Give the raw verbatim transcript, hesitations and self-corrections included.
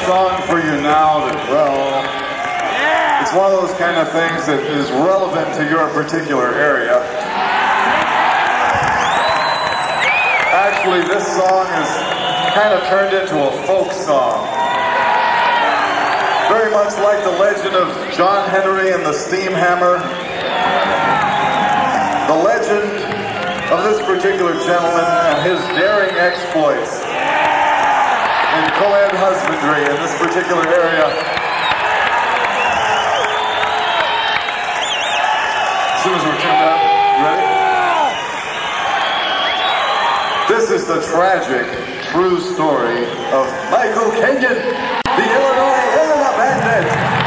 song for you now that, well, it's one of those kind of things that is relevant to your particular area. Actually, this song is kind of turned into a folk song. Very much like the legend of John Henry and the Steam Hammer. The legend of this particular gentleman and his daring exploits in co-ed husbandry in this particular area. As soon as we're tuned up, you ready? This is the tragic, true story of Michael Kenyon, the Illinois Illinois Bandit.